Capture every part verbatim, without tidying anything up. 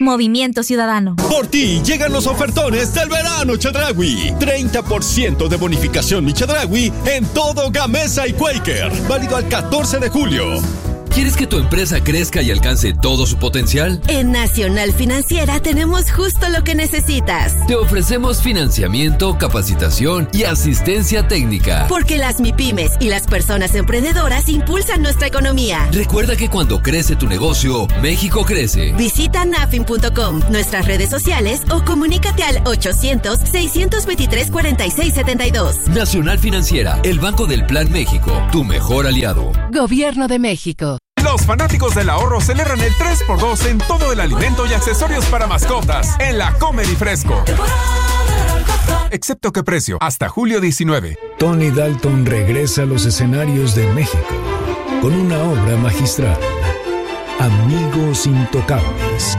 Movimiento Ciudadano. Por ti llegan los ofertones del verano Chedraui. treinta por ciento de bonificación Mi Chedraui en todo Gamesa y Quaker. Válido al catorce de julio. ¿Quieres que tu empresa crezca y alcance todo su potencial? En Nacional Financiera tenemos justo lo que necesitas. Te ofrecemos financiamiento, capacitación y asistencia técnica. Porque las MIPYMES y las personas emprendedoras impulsan nuestra economía. Recuerda que cuando crece tu negocio, México crece. Visita nafin punto com, nuestras redes sociales o comunícate al ochocientos, seiscientos veintitrés, cuarenta y seis setenta y dos. Nacional Financiera, el Banco del Plan México, tu mejor aliado. Gobierno de México. Los fanáticos del ahorro celebran el tres por dos en todo el alimento y accesorios para mascotas en la Comer y Fresco. Excepto que precio, hasta julio diecinueve. Tony Dalton regresa a los escenarios de México con una obra magistral, Amigos Intocables.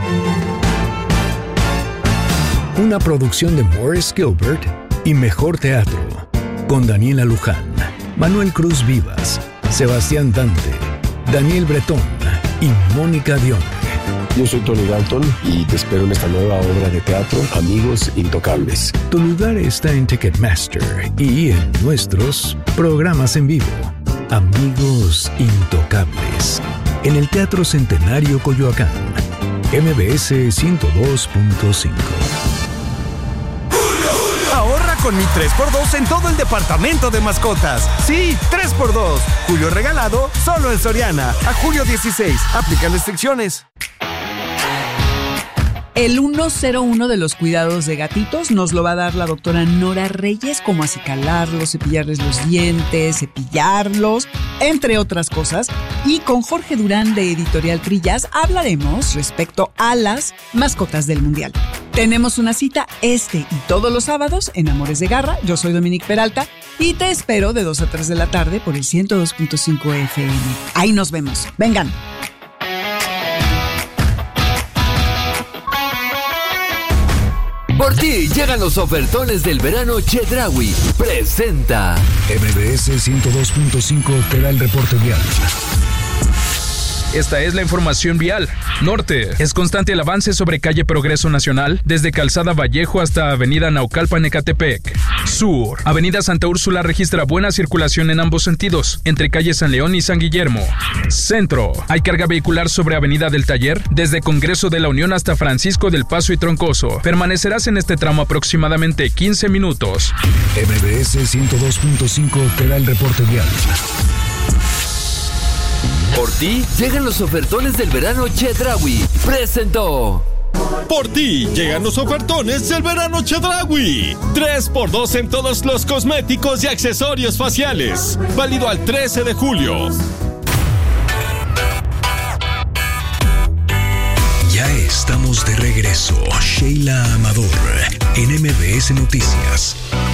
Una producción de Morris Gilbert y Mejor Teatro, con Daniela Luján, Manuel Cruz Vivas, Sebastián Dante, Daniel Bretón y Mónica Dion. Yo soy Tony Dalton y te espero en esta nueva obra de teatro, Amigos Intocables. Tu lugar está en Ticketmaster y en nuestros programas en vivo. Amigos Intocables. En el Teatro Centenario Coyoacán. M B S ciento dos punto cinco. Ahorra con mi tres por dos en todo el departamento de mascotas. Sí, tres por dos. Julio regalado solo en Soriana. A julio dieciséis. Aplican restricciones. El ciento uno de los cuidados de gatitos nos lo va a dar la doctora Nora Reyes, como acicalarlos, cepillarles los dientes, cepillarlos, entre otras cosas. Y con Jorge Durán de Editorial Trillas hablaremos respecto a las mascotas del Mundial. Tenemos una cita este y todos los sábados en Amores de Garra. Yo soy Dominique Peralta y te espero de dos a tres de la tarde por el ciento dos punto cinco F M. Ahí nos vemos. Vengan. Por ti llegan los ofertones del verano Chedraui. Presenta. M B S ciento dos punto cinco te da el reporte vial. Esta es la información vial. Norte. Es constante el avance sobre calle Progreso Nacional, desde Calzada Vallejo hasta Avenida Naucalpan Ecatepec. Sur. Avenida Santa Úrsula registra buena circulación en ambos sentidos, entre calle San León y San Guillermo. Centro. Hay carga vehicular sobre Avenida del Taller, desde Congreso de la Unión hasta Francisco del Paso y Troncoso. Permanecerás en este tramo aproximadamente quince minutos. M B S ciento dos punto cinco te da el reporte vial. Por ti llegan los ofertones del verano Chedraui. Presentó. Por ti llegan los ofertones del verano Chedraui. tres por dos en todos los cosméticos y accesorios faciales. Válido al trece de julio. Ya estamos de regreso. Sheila Amador en M B S Noticias.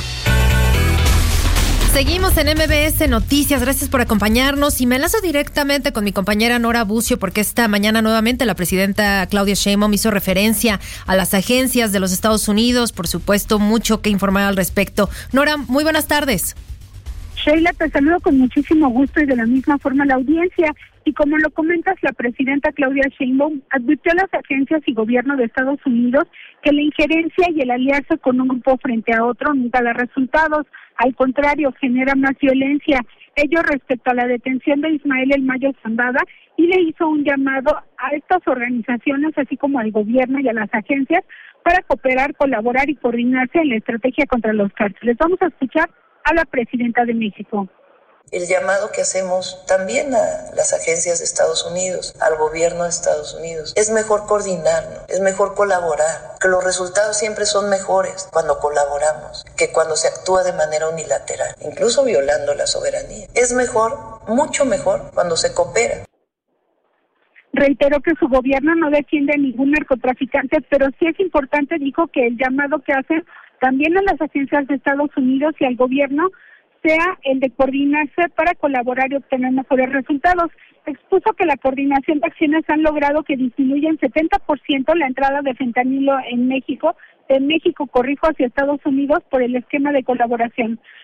Seguimos en M B S Noticias, gracias por acompañarnos y me enlazo directamente con mi compañera Nora Bucio porque esta mañana nuevamente la presidenta Claudia Sheinbaum hizo referencia a las agencias de los Estados Unidos, por supuesto mucho que informar al respecto. Nora, muy buenas tardes. Sheila, te saludo con muchísimo gusto y de la misma forma la audiencia. Y como lo comentas, la presidenta Claudia Sheinbaum advirtió a las agencias y gobierno de Estados Unidos que la injerencia y el aliarse con un grupo frente a otro nunca da resultados. Al contrario, genera más violencia. Ello respecto a la detención de Ismael El Mayo Zambada y le hizo un llamado a estas organizaciones, así como al gobierno y a las agencias, para cooperar, colaborar y coordinarse en la estrategia contra los cárteles. Vamos a escuchar a la presidenta de México. El llamado que hacemos también a las agencias de Estados Unidos, al gobierno de Estados Unidos, es mejor coordinarnos, es mejor colaborar, que los resultados siempre son mejores cuando colaboramos, que cuando se actúa de manera unilateral, incluso violando la soberanía. Es mejor, mucho mejor, cuando se coopera. Reiteró que su gobierno no defiende a ningún narcotraficante, pero sí es importante, dijo, que el llamado que hacen también a las agencias de Estados Unidos y al gobierno sea el de coordinarse para colaborar y obtener mejores resultados. Expuso que la coordinación de acciones han logrado que disminuya en setenta por ciento la entrada de fentanilo en México, de México, corrijo, hacia Estados Unidos por el esquema de colaboración.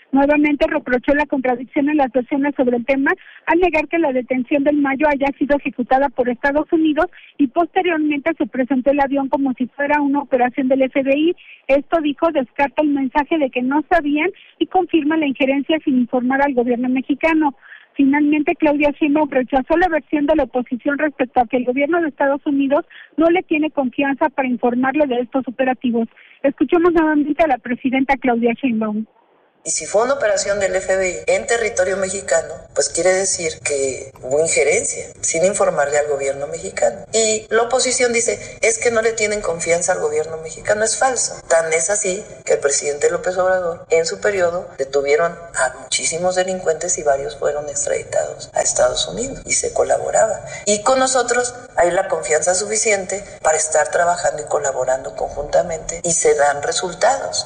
Nuevamente reprochó la contradicción en las versiones sobre el tema al negar que la detención del Mayo haya sido ejecutada por Estados Unidos y posteriormente se presentó el avión como si fuera una operación del F B I. Esto, dijo, descarta el mensaje de que no sabían y confirma la injerencia sin informar al gobierno mexicano. Finalmente, Claudia Sheinbaum rechazó la versión de la oposición respecto a que el gobierno de Estados Unidos no le tiene confianza para informarle de estos operativos. Escuchemos nuevamente a la presidenta Claudia Sheinbaum. Y si fue una operación del F B I en territorio mexicano, pues quiere decir que hubo injerencia sin informarle al gobierno mexicano. Y la oposición dice, es que no le tienen confianza al gobierno mexicano. Es falso. Tan es así que el presidente López Obrador, en su periodo, detuvieron a muchísimos delincuentes y varios fueron extraditados a Estados Unidos y se colaboraba. Y con nosotros hay la confianza suficiente para estar trabajando y colaborando conjuntamente y se dan resultados.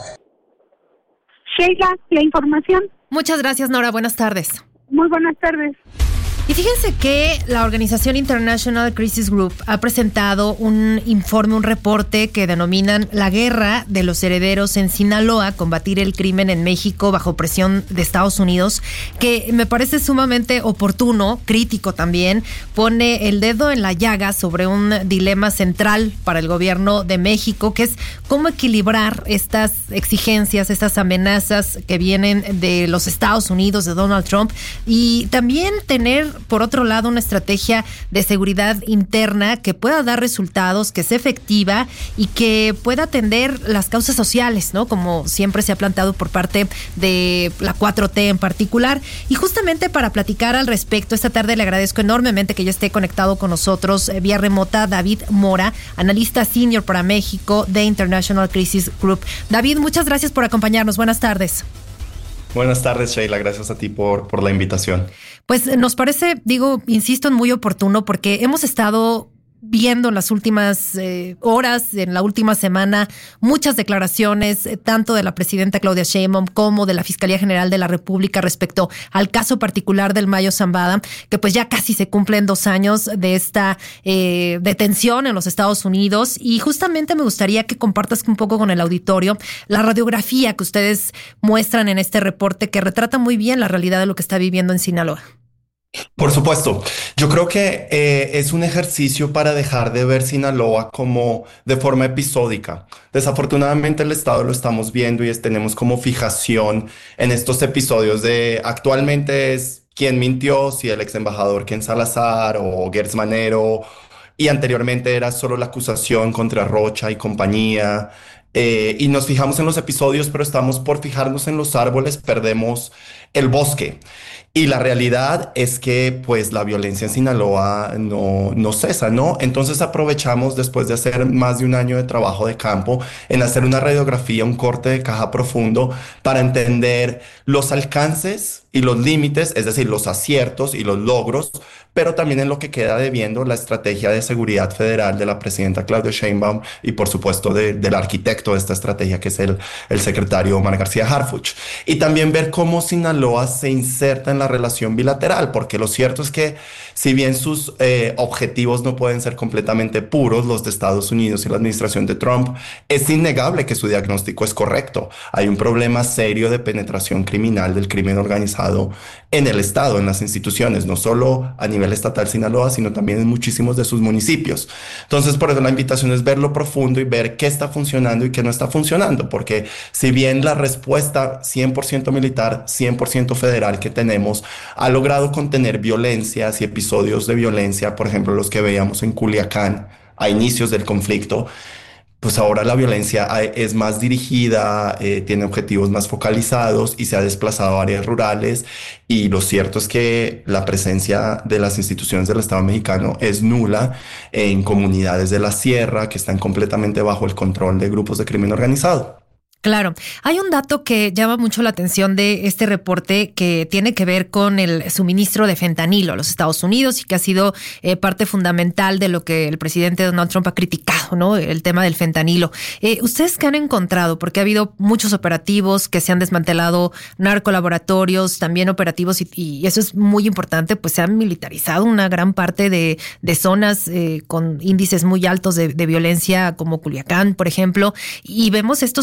Sheila, la información. Muchas gracias, Nora. Buenas tardes. Muy buenas tardes. Y fíjense que la organización International Crisis Group ha presentado un informe, un reporte que denominan La guerra de los herederos en Sinaloa, combatir el crimen en México bajo presión de Estados Unidos, que me parece sumamente oportuno, crítico también, pone el dedo en la llaga sobre un dilema central para el gobierno de México, que es cómo equilibrar estas exigencias, estas amenazas que vienen de los Estados Unidos, de Donald Trump, y también tener por otro lado una estrategia de seguridad interna que pueda dar resultados, que sea efectiva y que pueda atender las causas sociales, ¿no? Como siempre se ha planteado por parte de la cuatro T en particular. Y justamente para platicar al respecto, esta tarde le agradezco enormemente que ya esté conectado con nosotros eh, vía remota David Mora, analista senior para México de International Crisis Group. David, muchas gracias por acompañarnos. Buenas tardes. Buenas tardes, Sheila. Gracias a ti por, por la invitación. Pues nos parece, digo, insisto, muy oportuno porque hemos estado viendo en las últimas eh, horas, en la última semana, muchas declaraciones, eh, tanto de la presidenta Claudia Sheinbaum como de la Fiscalía General de la República respecto al caso particular del Mayo Zambada, que pues ya casi se cumplen dos años de esta eh, detención en los Estados Unidos. Y justamente me gustaría que compartas un poco con el auditorio la radiografía que ustedes muestran en este reporte, que retrata muy bien la realidad de lo que está viviendo en Sinaloa. Por supuesto, yo creo que eh, es un ejercicio para dejar de ver Sinaloa como de forma episódica. Desafortunadamente el Estado lo estamos viendo y es, tenemos como fijación en estos episodios de actualmente es quién mintió, si el ex embajador Ken Salazar o Gertz Manero, y anteriormente era solo la acusación contra Rocha y compañía. Eh, y nos fijamos en los episodios, pero estamos por fijarnos en los árboles, perdemos el bosque. Y la realidad es que pues la violencia en Sinaloa no, no cesa, ¿no? Entonces aprovechamos después de hacer más de un año de trabajo de campo en hacer una radiografía, un corte de caja profundo para entender los alcances y los límites, es decir, los aciertos y los logros, pero también en lo que queda debiendo la estrategia de seguridad federal de la presidenta Claudia Sheinbaum y por supuesto de, del arquitecto de esta estrategia que es el, el secretario Omar García Harfuch. Y también ver cómo Sinaloa se inserta en la relación bilateral, porque lo cierto es que si bien sus eh, objetivos no pueden ser completamente puros, los de Estados Unidos y la administración de Trump, es innegable que su diagnóstico es correcto. Hay un problema serio de penetración criminal del crimen organizado en el Estado, en las instituciones, no solo a nivel estatal Sinaloa, sino también en muchísimos de sus municipios. Entonces, por eso la invitación es verlo profundo y ver qué está funcionando y qué no está funcionando, porque si bien la respuesta cien por ciento militar, cien por ciento federal que tenemos ha logrado contener violencias y episodios de violencia, por ejemplo, los que veíamos en Culiacán a inicios del conflicto, pues ahora la violencia es más dirigida, eh, tiene objetivos más focalizados y se ha desplazado a áreas rurales. Y lo cierto es que la presencia de las instituciones del Estado mexicano es nula en comunidades de la sierra que están completamente bajo el control de grupos de crimen organizado. Claro. Hay un dato que llama mucho la atención de este reporte que tiene que ver con el suministro de fentanilo a los Estados Unidos y que ha sido eh, parte fundamental de lo que el presidente Donald Trump ha criticado, ¿no? El tema del fentanilo. Eh, ¿Ustedes qué han encontrado? Porque ha habido muchos operativos que se han desmantelado, narcolaboratorios, también operativos y, y eso es muy importante, pues se han militarizado una gran parte de, de zonas eh, con índices muy altos de, de violencia como Culiacán, por ejemplo, y vemos estos elementos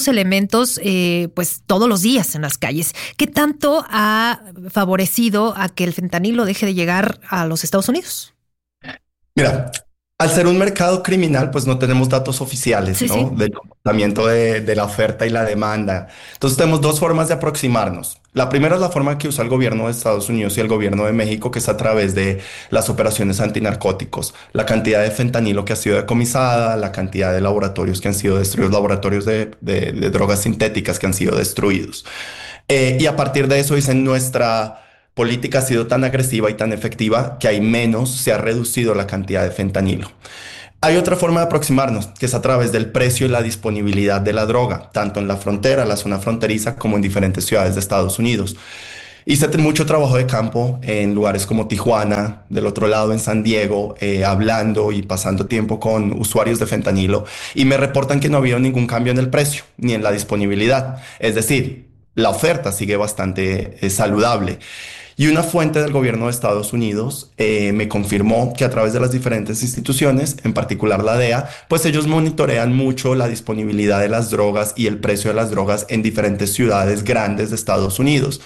alimentos eh, pues todos los días en las calles. ¿Qué tanto ha favorecido a que el fentanilo deje de llegar a los Estados Unidos? Mira, al ser un mercado criminal, pues no tenemos datos oficiales, Sí, ¿no? sí. Del comportamiento de, de la oferta y la demanda. Entonces tenemos dos formas de aproximarnos. La primera es la forma que usa el gobierno de Estados Unidos y el gobierno de México, que es a través de las operaciones antinarcóticos. La cantidad de fentanilo que ha sido decomisada, la cantidad de laboratorios que han sido destruidos, laboratorios de, de, de drogas sintéticas que han sido destruidos. Eh, y a partir de eso dicen nuestra política ha sido tan agresiva y tan efectiva que hay menos, se ha reducido la cantidad de fentanilo. Hay otra forma de aproximarnos, que es a través del precio y la disponibilidad de la droga, tanto en la frontera, la zona fronteriza, como en diferentes ciudades de Estados Unidos. Hice mucho trabajo de campo en lugares como Tijuana, del otro lado en San Diego, eh, hablando y pasando tiempo con usuarios de fentanilo, y me reportan que no ha habido ningún cambio en el precio ni en la disponibilidad. Es decir, la oferta sigue bastante eh, saludable. Y una fuente del gobierno de Estados Unidos eh, me confirmó que a través de las diferentes instituciones, en particular la D E A, pues ellos monitorean mucho la disponibilidad de las drogas y el precio de las drogas en diferentes ciudades grandes de Estados Unidos.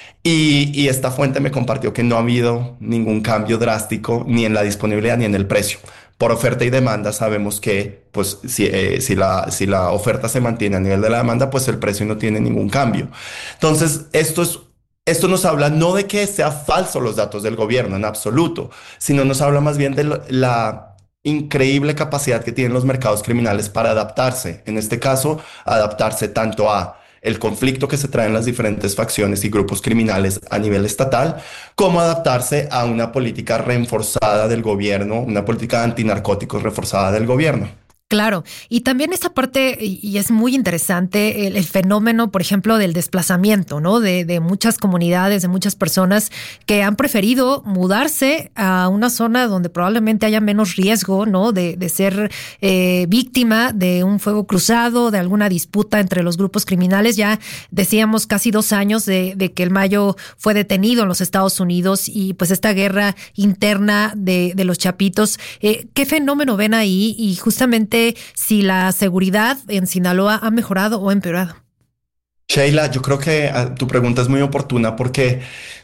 Y, y esta fuente me compartió que no ha habido ningún cambio drástico ni en la disponibilidad ni en el precio. Por oferta y demanda sabemos que pues, si, eh, si, la, si la oferta se mantiene a nivel de la demanda, pues el precio no tiene ningún cambio. Entonces, esto es Esto nos habla no de que sea falso los datos del gobierno en absoluto, sino nos habla más bien de lo- la increíble capacidad que tienen los mercados criminales para adaptarse. En este caso, adaptarse tanto a el conflicto que se traen las diferentes facciones y grupos criminales a nivel estatal, como adaptarse a una política reforzada del gobierno, una política antinarcóticos reforzada del gobierno. Claro, y también esta parte, y y es muy interesante, el, el fenómeno, por ejemplo, del desplazamiento, ¿no? De, de muchas comunidades, de muchas personas que han preferido mudarse a una zona donde probablemente haya menos riesgo, ¿no? De, de ser eh, víctima de un fuego cruzado, de alguna disputa entre los grupos criminales. Ya decíamos casi dos años de, de que el Mayo fue detenido en los Estados Unidos y pues esta guerra interna de, de los chapitos. Eh, ¿Qué fenómeno ven ahí? Y justamente si la seguridad en Sinaloa ha mejorado o empeorado. Sheila, yo creo que uh, tu pregunta es muy oportuna porque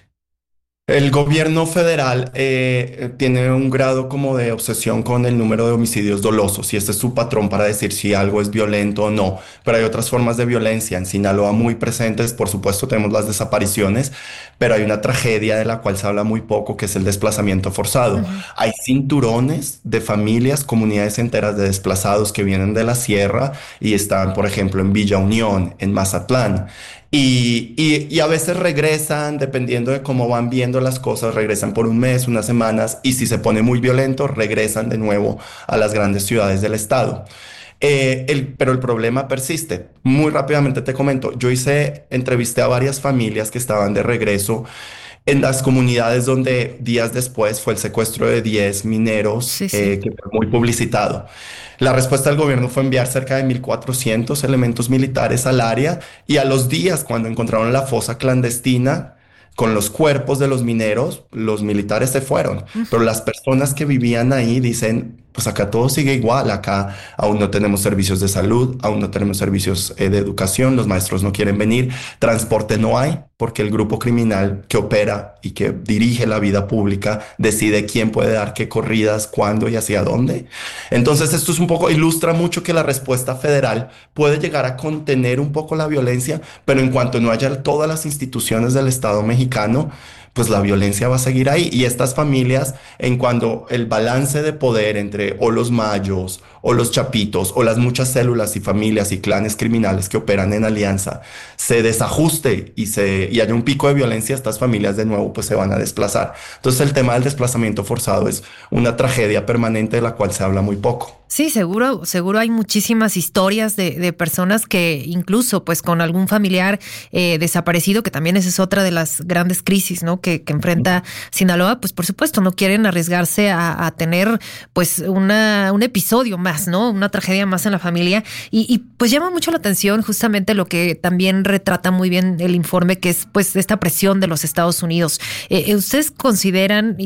el gobierno federal eh, tiene un grado como de obsesión con el número de homicidios dolosos y este es su patrón para decir si algo es violento o no, pero hay otras formas de violencia en Sinaloa muy presentes. Por supuesto tenemos las desapariciones, pero hay una tragedia de la cual se habla muy poco, que es el desplazamiento forzado. Uh-huh. Hay cinturones de familias, comunidades enteras de desplazados que vienen de la sierra y están, por ejemplo, en Villa Unión, en Mazatlán. Y, y, y a veces regresan, dependiendo de cómo van viendo las cosas, regresan por un mes, unas semanas, y si se pone muy violento, regresan de nuevo a las grandes ciudades del estado. Eh, el, pero el problema persiste. Muy rápidamente te comento, yo hice, entrevisté a varias familias que estaban de regreso en las comunidades donde días después fue el secuestro de diez mineros, sí, sí. Eh, que fue muy publicitado. La respuesta del gobierno fue enviar cerca de mil cuatrocientos elementos militares al área y a los días, cuando encontraron la fosa clandestina con los cuerpos de los mineros, los militares se fueron. Uh-huh. Pero las personas que vivían ahí dicen, pues acá todo sigue igual, acá aún no tenemos servicios de salud, aún no tenemos servicios eh, de educación, los maestros no quieren venir, transporte no hay, porque el grupo criminal que opera y que dirige la vida pública decide quién puede dar qué corridas, cuándo y hacia dónde. Entonces esto es un poco, ilustra mucho que la respuesta federal puede llegar a contener un poco la violencia, pero en cuanto no haya todas las instituciones del Estado mexicano, pues la violencia va a seguir ahí. Y estas familias, en cuanto el balance de poder entre o los mayos o los chapitos o las muchas células y familias y clanes criminales que operan en alianza, se desajuste y, se, y haya un pico de violencia, estas familias de nuevo pues se van a desplazar. Entonces el tema del desplazamiento forzado es una tragedia permanente de la cual se habla muy poco. Sí, seguro, seguro hay muchísimas historias de, de personas que incluso pues con algún familiar eh, desaparecido, que también esa es otra de las grandes crisis, ¿no? Que, que enfrenta Sinaloa, pues por supuesto no quieren arriesgarse a, a tener pues una, un episodio más, ¿no? Una tragedia más en la familia y, y pues llama mucho la atención justamente lo que también retrata muy bien el informe, que es pues esta presión de los Estados Unidos. Eh, ¿Ustedes consideran y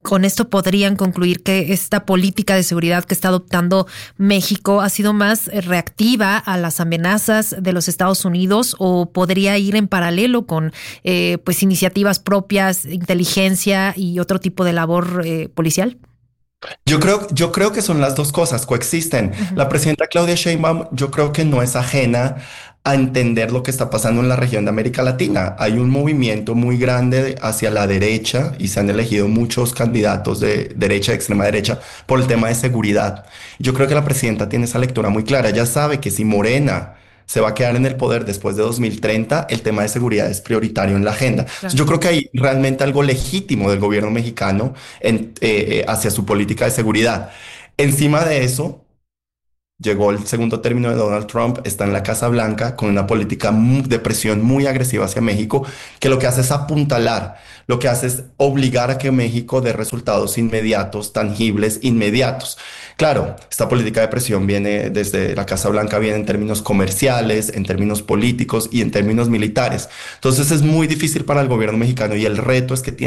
con esto podrían concluir que esta política de seguridad que está adoptando México ha sido más reactiva a las amenazas de los Estados Unidos, o podría ir en paralelo con eh, pues iniciativas propias, inteligencia y otro tipo de labor eh, policial? Yo creo, yo creo que son las dos cosas, coexisten. Uh-huh. La presidenta Claudia Sheinbaum, yo creo que no es ajena a entender lo que está pasando en la región de América Latina. Hay un movimiento muy grande hacia la derecha y se han elegido muchos candidatos de derecha, de extrema derecha, por el tema de seguridad. Yo creo que la presidenta tiene esa lectura muy clara. Ella sabe que si Morena se va a quedar en el poder después de dos mil treinta, el tema de seguridad es prioritario en la agenda. Claro. Yo creo que hay realmente algo legítimo del gobierno mexicano en, eh, hacia su política de seguridad. Encima de eso, llegó el segundo término de Donald Trump, está en la Casa Blanca con una política de presión muy agresiva hacia México, que lo que hace es apuntalar, lo que hace es obligar a que México dé resultados inmediatos, tangibles, inmediatos. Claro, esta política de presión viene desde la Casa Blanca, viene en términos comerciales, en términos políticos y en términos militares. Entonces es muy difícil para el gobierno mexicano y el reto es que tiene